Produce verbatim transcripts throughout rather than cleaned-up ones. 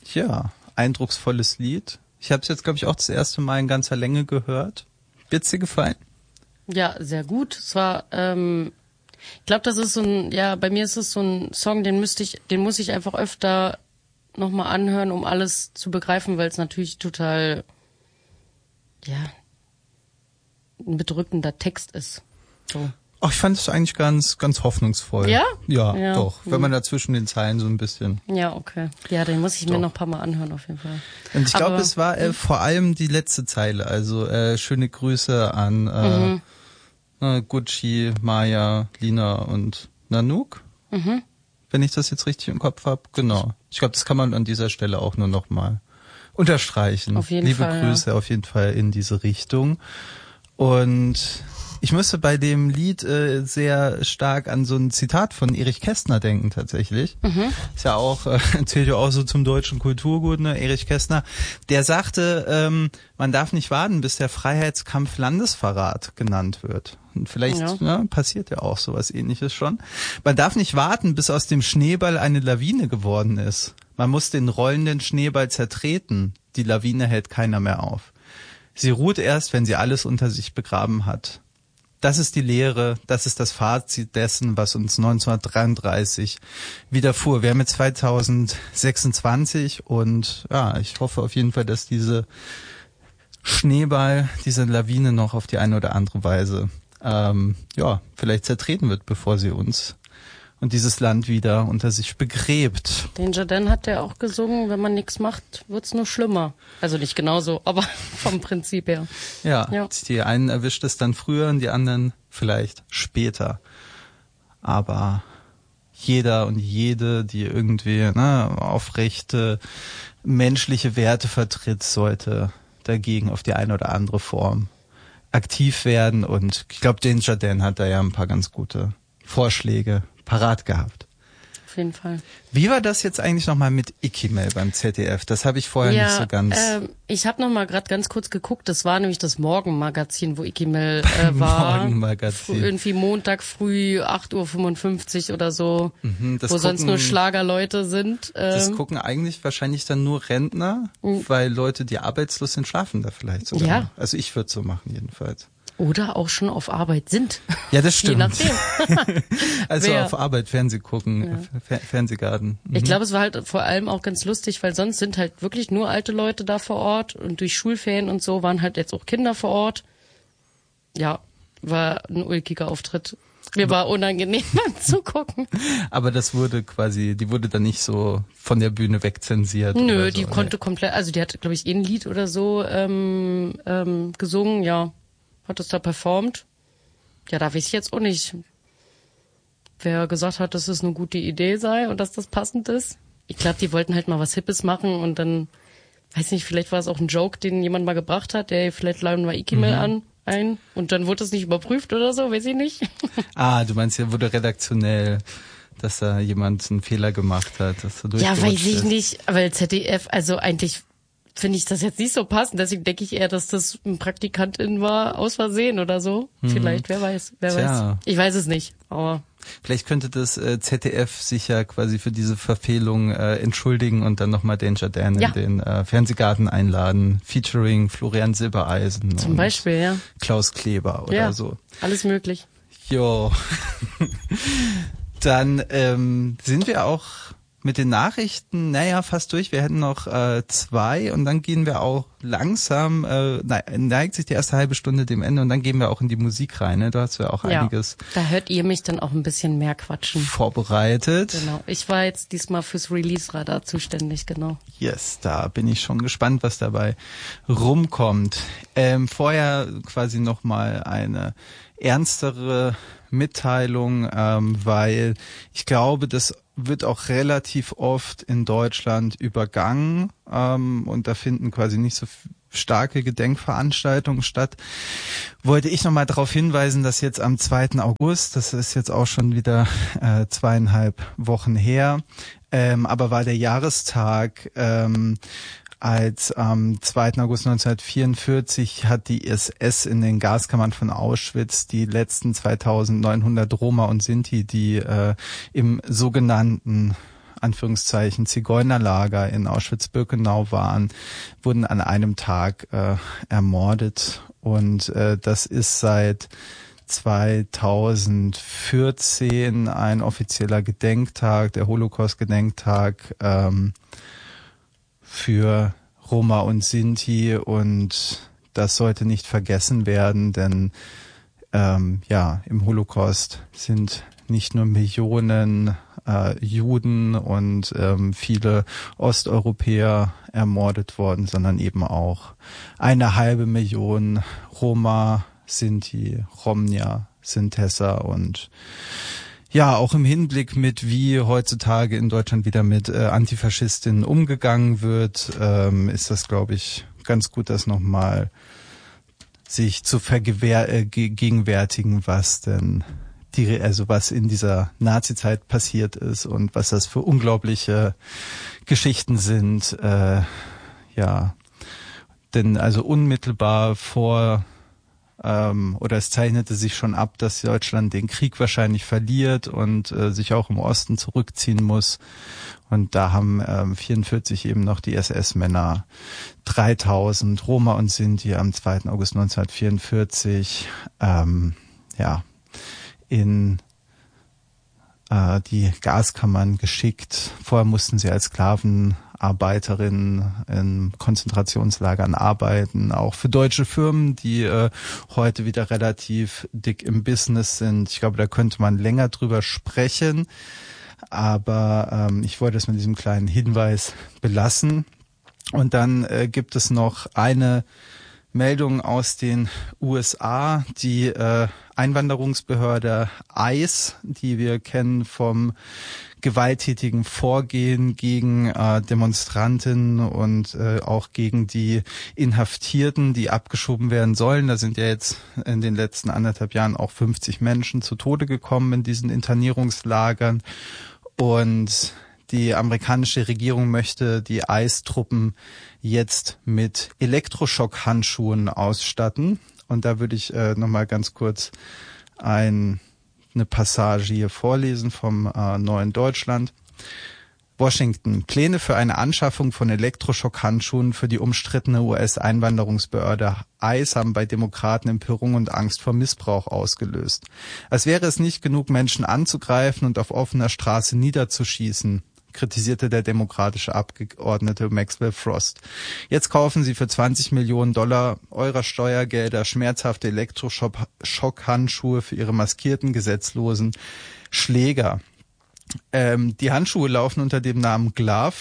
Ja, eindrucksvolles Lied. Ich habe es jetzt, glaube ich, auch das erste Mal in ganzer Länge gehört. Wird's dir gefallen? Ja, sehr gut. Es war, ähm, ich glaube, das ist so ein, ja, bei mir ist es so ein Song, den müsste ich, den muss ich einfach öfter nochmal anhören, um alles zu begreifen, weil es natürlich total, ja, ein bedrückender Text ist. So. Ach, ich fand es eigentlich ganz, ganz hoffnungsvoll. Ja? Ja, Ja. doch. Wenn man da zwischen den Zeilen so ein bisschen. Ja, okay. Ja, den muss ich Doch. mir noch ein paar Mal anhören, auf jeden Fall. Und ich glaube, Aber- es war äh, vor allem die letzte Zeile. Also äh, schöne Grüße an äh, Mhm. äh, Gucci, Maya, Lina und Nanook. Mhm. Wenn ich das jetzt richtig im Kopf habe. Genau. Ich glaube, das kann man an dieser Stelle auch nur noch mal unterstreichen. Auf jeden Liebe Fall, Grüße ja. auf jeden Fall in diese Richtung. Und ich musste bei dem Lied äh, sehr stark an so ein Zitat von Erich Kästner denken tatsächlich. Mhm. Ist ja auch, äh, zählt ja auch so zum deutschen Kulturgut, ne? Erich Kästner. Der sagte, ähm, man darf nicht warten, bis der Freiheitskampf Landesverrat genannt wird. Und vielleicht Ja. ne, passiert ja auch sowas Ähnliches schon. Man darf nicht warten, bis aus dem Schneeball eine Lawine geworden ist. Man muss den rollenden Schneeball zertreten. Die Lawine hält keiner mehr auf. Sie ruht erst, wenn sie alles unter sich begraben hat. Das ist die Lehre, das ist das Fazit dessen, was uns neunzehnhundertdreiunddreißig widerfuhr. Wir haben jetzt zweitausendsechsundzwanzig und ja, ich hoffe auf jeden Fall, dass diese Schneeball, diese Lawine noch auf die eine oder andere Weise ähm, ja, vielleicht zertreten wird, bevor sie uns und dieses Land wieder unter sich begräbt. Den Jardin hat ja auch gesungen, wenn man nichts macht, wird's nur schlimmer. Also nicht genauso, aber vom Prinzip her. Ja, Ja. die einen erwischt es dann früher und die anderen vielleicht später. Aber jeder und jede, die irgendwie ne, aufrechte menschliche Werte vertritt, sollte dagegen auf die eine oder andere Form aktiv werden. Und ich glaube, den Jardin hat da ja ein paar ganz gute Vorschläge parat gehabt. Auf jeden Fall. Wie war das jetzt eigentlich nochmal mit Ikimel beim Z D F? Das habe ich vorher ja, nicht so ganz... Ähm, ich habe noch mal gerade ganz kurz geguckt. Das war nämlich das Morgenmagazin, wo Ikimel äh, war. Morgenmagazin. Früh, irgendwie Montag früh acht Uhr fünfundfünfzig oder so, Mhm, das wo sonst gucken- nur Schlagerleute sind. Das Ähm, gucken eigentlich wahrscheinlich dann nur Rentner, weil Leute, die arbeitslos sind, schlafen da vielleicht sogar. Ja. noch. Also ich würde so machen jedenfalls. oder auch schon auf Arbeit sind. Ja, das stimmt. Je nachdem. Also Wer- auf Arbeit, Fernseh gucken, Ja. Fer Fernsehgarten. Mhm. Ich glaube, es war halt vor allem auch ganz lustig, weil sonst sind halt wirklich nur alte Leute da vor Ort und durch Schulferien und so waren halt jetzt auch Kinder vor Ort. Ja, war ein ulkiger Auftritt. Mir war unangenehm zu gucken. Aber das wurde quasi, die wurde dann nicht so von der Bühne wegzensiert. Nö, oder so. die konnte komplett, also die hat, glaube ich, eh ein Lied oder so ähm, ähm, gesungen, ja, hat es da performt. Ja, da weiß ich jetzt auch nicht, wer gesagt hat, dass es eine gute Idee sei und dass das passend ist. Ich glaube, die wollten halt mal was Hippes machen und dann, weiß nicht, vielleicht war es auch ein Joke, den jemand mal gebracht hat, der vielleicht laden wir Ikimel Mhm. an ein und dann wurde es nicht überprüft oder so, weiß ich nicht. Ah, du meinst, hier wurde redaktionell, dass da jemand einen Fehler gemacht hat. Dass er Ja, durchgerutscht weiß ich ist. nicht, weil Z D F, also eigentlich finde ich das jetzt nicht so passend, deswegen denke ich eher, dass das ein Praktikantin war, aus Versehen oder so. Vielleicht, wer weiß, wer Tja. weiß. Ich weiß es nicht, aber Vielleicht könnte das äh, Z D F sich ja quasi für diese Verfehlung äh, entschuldigen und dann nochmal den Jardin Ja. in den äh, Fernsehgarten einladen, featuring Florian Silbereisen zum und Beispiel, ja. Klaus Kleber oder Ja, so. alles möglich. Jo. Dann ähm, sind wir auch mit den Nachrichten, naja, fast durch. Wir hätten noch äh, zwei und dann gehen wir auch langsam, äh, ne- neigt sich die erste halbe Stunde dem Ende und dann gehen wir auch in die Musik rein. Ne? Da hast du ja auch Ja, einiges da hört ihr mich dann auch ein bisschen mehr quatschen. vorbereitet. Genau. Ich war jetzt diesmal fürs Release-Radar zuständig, genau. Yes, da bin ich schon gespannt, was dabei rumkommt. Ähm, vorher quasi nochmal eine ernstere Mitteilung, ähm, weil ich glaube, das wird auch relativ oft in Deutschland übergangen ähm, und da finden quasi nicht so f- starke Gedenkveranstaltungen statt. Wollte ich nochmal darauf hinweisen, dass jetzt am zweiten August, das ist jetzt auch schon wieder äh, zweieinhalb Wochen her, ähm, aber war der Jahrestag, ähm, als am zweiten August neunzehnhundertvierundvierzig hat die S S in den Gaskammern von Auschwitz die letzten zweitausendneunhundert Roma und Sinti, die äh, im sogenannten Anführungszeichen Zigeunerlager in Auschwitz-Birkenau waren, wurden an einem Tag äh, ermordet. Und äh, das ist seit zweitausendvierzehn ein offizieller Gedenktag, der Holocaust-Gedenktag ähm, für Roma und Sinti, und das sollte nicht vergessen werden, denn ähm, ja, im Holocaust sind nicht nur Millionen äh, Juden und ähm, viele Osteuropäer ermordet worden, sondern eben auch eine halbe Million Roma, Sinti, Romnia, Sintesser. Und ja, auch im Hinblick mit, wie heutzutage in Deutschland wieder mit äh, Antifaschistinnen umgegangen wird, ähm, ist das, glaube ich, ganz gut, das nochmal sich zu vergegenwärtigen, was denn die, also was in dieser Nazi-Zeit passiert ist und was das für unglaubliche Geschichten sind. Äh, ja, denn also unmittelbar vor Ähm, oder es zeichnete sich schon ab, dass Deutschland den Krieg wahrscheinlich verliert und äh, sich auch im Osten zurückziehen muss. Und da haben ähm, vierundvierzig eben noch die S S-Männer dreitausend Roma und Sinti am zweiten August neunzehnhundertvierundvierzig ähm, ja in äh, die Gaskammern geschickt. Vorher mussten sie als Sklaven Arbeiterinnen in Konzentrationslagern arbeiten, auch für deutsche Firmen, die äh, heute wieder relativ dick im Business sind. Ich glaube, da könnte man länger drüber sprechen, aber ähm, ich wollte es mit diesem kleinen Hinweis belassen. Und dann äh, gibt es noch eine Meldung aus den U S A, die äh, Einwanderungsbehörde I C E, die wir kennen vom gewalttätigen Vorgehen gegen äh, Demonstranten und äh, auch gegen die Inhaftierten, die abgeschoben werden sollen. Da sind ja jetzt in den letzten anderthalb Jahren auch fünfzig Menschen zu Tode gekommen in diesen Internierungslagern. Und die amerikanische Regierung möchte die I C E-Truppen jetzt mit Elektroschockhandschuhen ausstatten. Und da würde ich äh, nochmal ganz kurz ein, eine Passage hier vorlesen vom äh, Neuen Deutschland. Washington. Pläne für eine Anschaffung von Elektroschockhandschuhen für die umstrittene U S-Einwanderungsbehörde I C E haben bei Demokraten Empörung und Angst vor Missbrauch ausgelöst. Als wäre es nicht genug, Menschen anzugreifen und auf offener Straße niederzuschießen, kritisierte der demokratische Abgeordnete Maxwell Frost. Jetzt kaufen sie für zwanzig Millionen Dollar eurer Steuergelder schmerzhafte Elektroschockhandschuhe für ihre maskierten, gesetzlosen Schläger. Ähm, die Handschuhe laufen unter dem Namen Glove,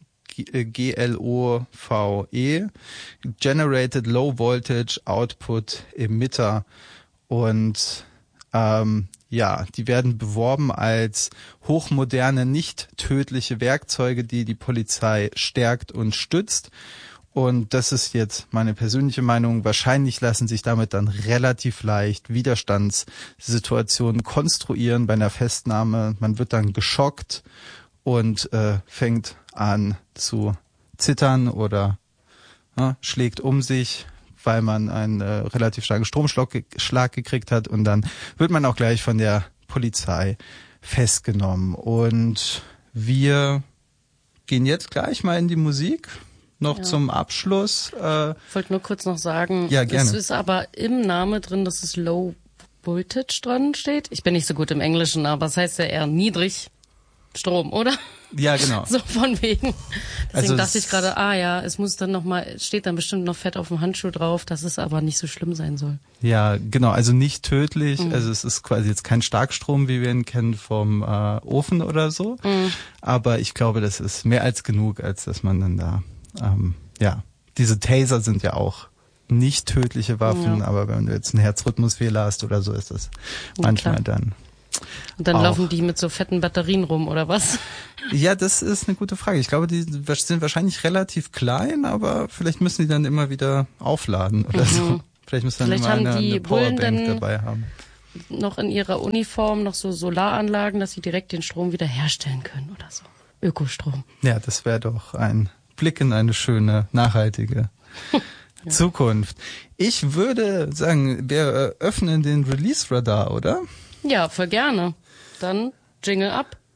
G L O V E, Generated Low Voltage Output Emitter, und ähm, ja, die werden beworben als hochmoderne, nicht tödliche Werkzeuge, die die Polizei stärkt und stützt. Und das ist jetzt meine persönliche Meinung. Wahrscheinlich lassen sich damit dann relativ leicht Widerstandssituationen konstruieren bei einer Festnahme. Man wird dann geschockt und äh, fängt an zu zittern oder äh, schlägt um sich, weil man einen äh, relativ starken Stromschlag ge- Schlag gekriegt hat, und dann wird man auch gleich von der Polizei festgenommen. Und wir gehen jetzt gleich mal in die Musik. Noch ja. Zum Abschluss. Äh, ich wollte nur kurz noch sagen, ja, gerne. Es ist aber im Namen drin, dass es Low Voltage dran steht. Ich bin nicht so gut im Englischen, aber es heißt ja eher niedrig Strom, oder? Ja, genau. So von wegen. Deswegen also dachte ich gerade, ah ja, es muss dann nochmal, steht dann bestimmt noch fett auf dem Handschuh drauf, dass es aber nicht so schlimm sein soll. Ja, genau, also nicht tödlich, Mhm. also es ist quasi jetzt kein Starkstrom, wie wir ihn kennen vom äh, Ofen oder so, Mhm. aber ich glaube, das ist mehr als genug, als dass man dann da, ähm, ja, diese Taser sind ja auch nicht tödliche Waffen, ja. aber wenn du jetzt einen Herzrhythmusfehler hast oder so, ist das ja, manchmal klar. dann Und dann auch. laufen die mit so fetten Batterien rum, oder was? Ja, das ist eine gute Frage. Ich glaube, die sind wahrscheinlich relativ klein, aber vielleicht müssen die dann immer wieder aufladen oder mhm. so. Vielleicht müssen dann vielleicht immer haben eine, die eine Powerbank Bullen dabei haben. Noch in ihrer Uniform noch so Solaranlagen, dass sie direkt den Strom wieder herstellen können oder so. Ökostrom. Ja, das wäre doch ein Blick in eine schöne, nachhaltige ja. Zukunft. Ich würde sagen, wir öffnen den Release-Radar, oder? Ja, voll gerne. Dann Jingle ab.